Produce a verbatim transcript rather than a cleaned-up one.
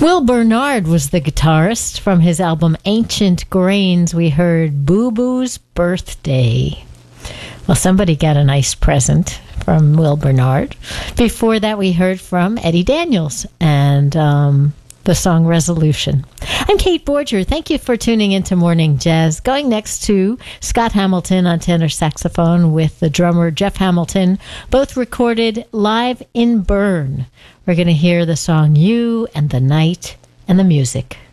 Will Bernard was the guitarist. From his album Ancient Grains, we heard Boo Boo's Birthday. Well, somebody got a nice present from Will Bernard. Before that, we heard from Eddie Daniels and um, the song Resolution. I'm Kate Borger. Thank you for tuning into Morning Jazz. Going next to Scott Hamilton on tenor saxophone with the drummer Jeff Hamilton, both recorded live in Bern. We're going to hear the song You and the Night and the Music.